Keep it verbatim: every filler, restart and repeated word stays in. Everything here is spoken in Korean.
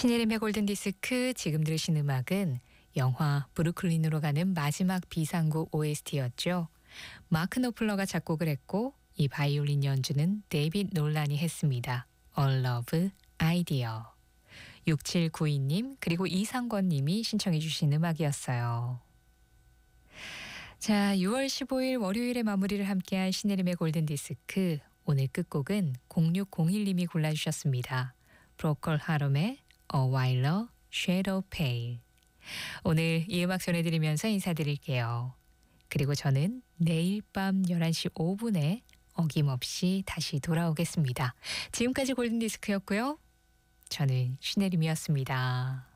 신혜림의 골든디스크. 지금 들으신 음악은 영화 브루클린으로 가는 마지막 비상곡 오에스티였죠. 마크 노플러가 작곡을 했고 이 바이올린 연주는 데이빗 놀란이 했습니다. All Love Idea. 육칠구이 님 그리고 이상권 님이 신청해 주신 음악이었어요. 자, 유월 십오일 월요일에 마무리를 함께한 신혜림의 골든디스크. 오늘 끝곡은 공육공일 님이 골라주셨습니다. 브로콜 하럼의 A While Shadow Pale. 오늘 이 음악 전해드리면서 인사드릴게요. 그리고 저는 내일 밤 열한 시 오 분에 어김없이 다시 돌아오겠습니다. 지금까지 골든디스크였고요. 저는 신혜림이었습니다.